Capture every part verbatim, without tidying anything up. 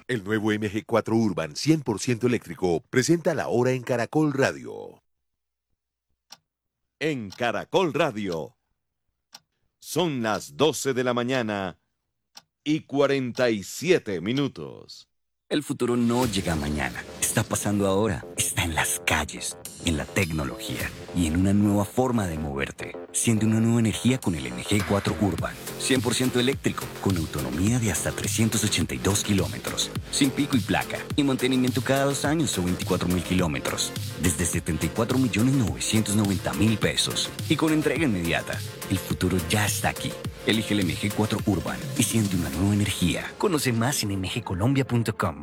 El nuevo M G cuatro Urban cien por ciento eléctrico presenta la hora en Caracol Radio. En Caracol Radio. Son las doce de la mañana y cuarenta y siete minutos. El futuro no llega mañana, está pasando ahora, está en las calles, en la tecnología y en una nueva forma de moverte. Siente una nueva energía con el M G cuatro Urban, cien por ciento eléctrico, con autonomía de hasta trescientos ochenta y dos kilómetros, sin pico y placa, y mantenimiento cada dos años o veinticuatro mil kilómetros, desde setenta y cuatro millones novecientos noventa mil pesos, y con entrega inmediata. El futuro ya está aquí. Elige el M G cuatro Urban y siente una nueva energía. Conoce más en m g colombia punto com.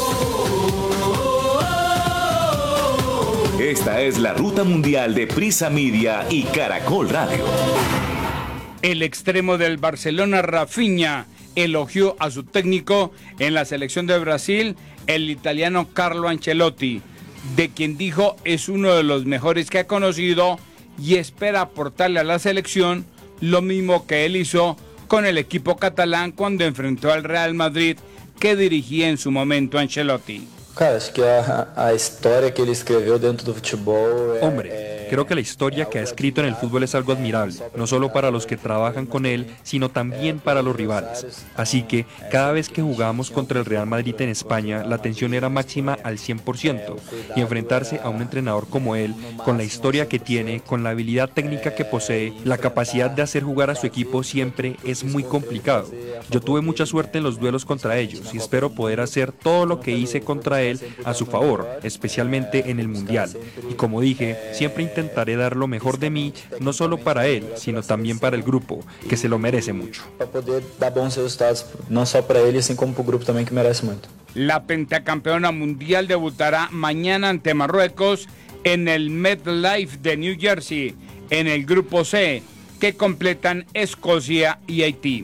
Esta es la ruta mundial de Prisa Media y Caracol Radio. El extremo del Barcelona, Rafinha, elogió a su técnico en la selección de Brasil, el italiano Carlo Ancelotti, de quien dijo es uno de los mejores que ha conocido y espera aportarle a la selección lo mismo que él hizo con el equipo catalán cuando enfrentó al Real Madrid, que dirigía en su momento Ancelotti. Cara, acho que a, a história que ele escreveu dentro do futebol é, Hombre, creo que la historia que ha escrito en el fútbol es algo admirable, no solo para los que trabajan con él, sino también para los rivales. Así que cada vez que jugábamos contra el Real Madrid en España, la tensión era máxima al cien por ciento, y enfrentarse a un entrenador como él, con la historia que tiene, con la habilidad técnica que posee, la capacidad de hacer jugar a su equipo siempre es muy complicado. Yo tuve mucha suerte en los duelos contra ellos y espero poder hacer todo lo que hice contra él a su favor, especialmente en el Mundial. Y como dije, siempre intentaré dar lo mejor de mí, no solo para él, sino también para el grupo, que se lo merece mucho. Para poder dar bons resultados, no solo para él, sino como para el grupo también, que merece mucho. La pentacampeona mundial debutará mañana ante Marruecos en el MetLife de New Jersey, en el grupo C, que completan Escocia y Haití.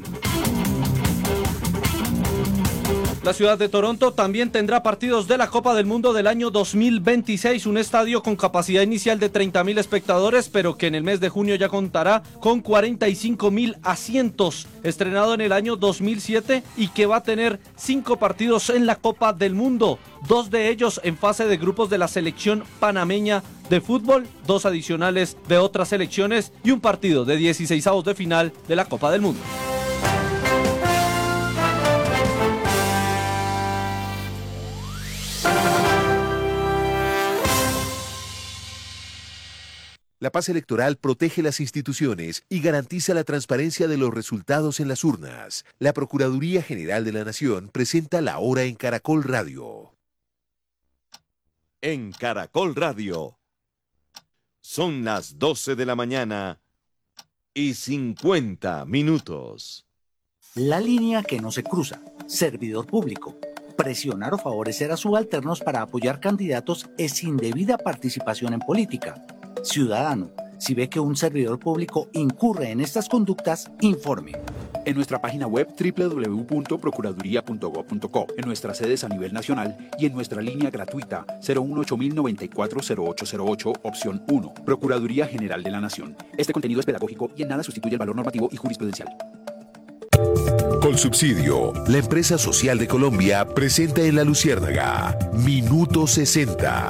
La ciudad de Toronto también tendrá partidos de la Copa del Mundo del año dos mil veintiséis, un estadio con capacidad inicial de treinta mil espectadores, pero que en el mes de junio ya contará con cuarenta y cinco mil asientos, estrenado en el año dos mil siete y que va a tener cinco partidos en la Copa del Mundo, dos de ellos en fase de grupos de la selección panameña de fútbol, dos adicionales de otras selecciones y un partido de dieciseisavos de final de la Copa del Mundo. La paz electoral protege las instituciones y garantiza la transparencia de los resultados en las urnas. La Procuraduría General de la Nación presenta la hora en Caracol Radio. En Caracol Radio. Son las doce de la mañana y cincuenta minutos. La línea que no se cruza. Servidor público. Presionar o favorecer a subalternos para apoyar candidatos es indebida participación en política. Ciudadano, si ve que un servidor público incurre en estas conductas, informe. En nuestra página web doble u doble u doble u punto procuraduría punto gob punto co, en nuestras sedes a nivel nacional y en nuestra línea gratuita cero uno ocho mil noventa y cuatro cero ocho cero ocho, opción uno. Procuraduría General de la Nación. Este contenido es pedagógico y en nada sustituye el valor normativo y jurisprudencial. Colsubsidio, la empresa social de Colombia, presenta en La Luciérnaga Minuto sesenta.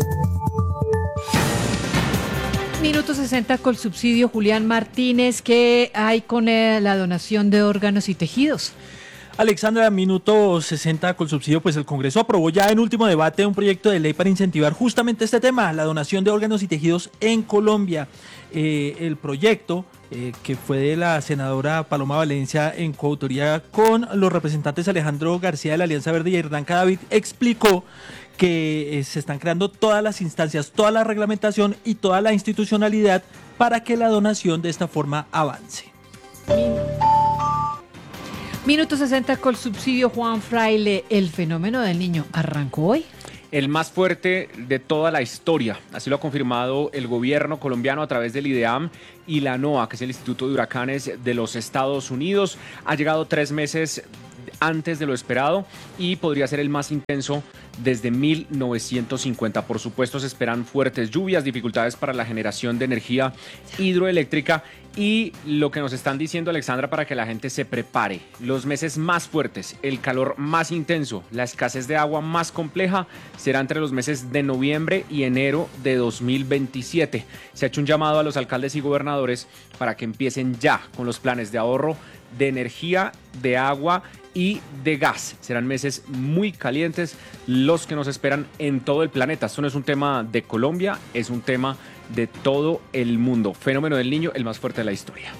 Minuto sesenta con subsidio. Julián Martínez, ¿qué hay con eh, la donación de órganos y tejidos? Alexandra, minuto sesenta con subsidio, pues el Congreso aprobó ya en último debate un proyecto de ley para incentivar justamente este tema, la donación de órganos y tejidos en Colombia. Eh, el proyecto, eh, que fue de la senadora Paloma Valencia en coautoría con los representantes Alejandro García de la Alianza Verde y Hernán Cadavid, explicó que eh, se están creando todas las instancias, toda la reglamentación y toda la institucionalidad para que la donación de esta forma avance. Minuto sesenta con subsidio. Juan Fraile, ¿el fenómeno del Niño arrancó hoy? El más fuerte de toda la historia, así lo ha confirmado el gobierno colombiano a través del IDEAM y la NOAA, que es el Instituto de Huracanes de los Estados Unidos. Ha llegado tres meses antes de lo esperado y podría ser el más intenso desde mil novecientos cincuenta. Por supuesto, se esperan fuertes lluvias, dificultades para la generación de energía hidroeléctrica y lo que nos están diciendo, Alexandra, para que la gente se prepare. Los meses más fuertes, el calor más intenso, la escasez de agua más compleja será entre los meses de noviembre y enero de dos mil veintisiete. Se ha hecho un llamado a los alcaldes y gobernadores para que empiecen ya con los planes de ahorro de energía, de agua y de gas. Serán meses muy calientes los que nos esperan en todo el planeta. Esto no es un tema de Colombia, es un tema de todo el mundo. Fenómeno del Niño, el más fuerte de la historia.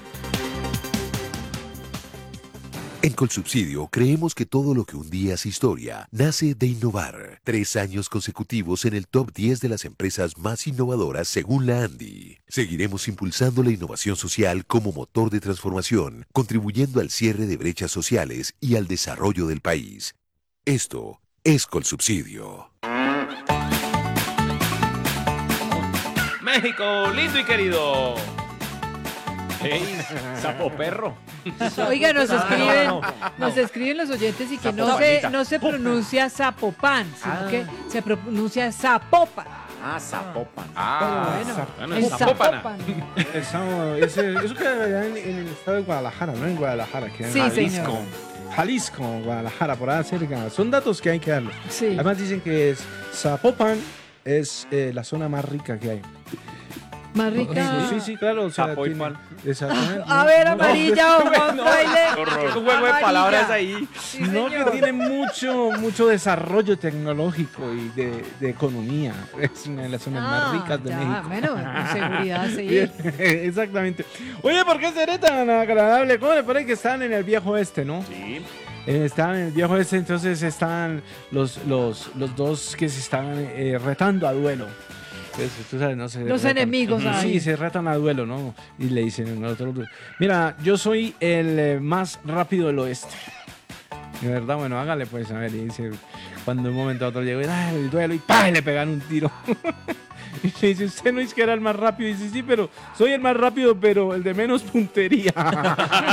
En Colsubsidio creemos que todo lo que un día es historia nace de innovar. Tres años consecutivos en el top diez de las empresas más innovadoras según la ANDI. Seguiremos impulsando la innovación social como motor de transformación, contribuyendo al cierre de brechas sociales y al desarrollo del país. Esto es Colsubsidio. México, lindo y querido. Hey, sapo perro. Oiga, nos escriben, nos escriben los oyentes y que no se, no se pronuncia Zapopan, sino Ah. que se pronuncia Zapopan. Ah, Zapopan. Ah, bueno, el Zapopana. Zapopan. Eso, ese- eso queda allá en, en el estado de Guadalajara, ¿no? En Guadalajara. Queda en Sí, Jalisco. señor. Jalisco, Guadalajara, por ahí cerca. Son datos que hay que darlos. Sí. Además dicen que es Zapopan es eh, la zona más rica que hay. Más rica. Sí, sí, claro. O sea, Sapo y tiene- pan. Exactamente. A ver, No, amarilla o Juan no, Fraile. Un juego de palabras Amarilla. ahí. Sí, No, señor. que tiene mucho, mucho desarrollo tecnológico y de, de economía. Es una de las zonas Ah, más ricas de ya, México. bueno, con seguridad, sí. Bien, exactamente. Oye, ¿por qué seré tan agradable? ¿Cómo le parece que están en el viejo este, no? Sí. Eh, Están en el viejo este, entonces están los, los, los dos que se están eh, retando a duelo. Entonces, tú sabes, no se Los retan. enemigos ahí. Sí, se retan a duelo, ¿no? Y le dicen al otro, mira, yo soy el eh, más rápido del oeste. De verdad, bueno, hágale pues, a ver, y dice, cuando de un momento a otro llegó, ah, el duelo, y ¡pah! Y le pegan un tiro. Y le dice, usted no es que era el más rápido. Y dice, sí, pero soy el más rápido, pero el de menos puntería.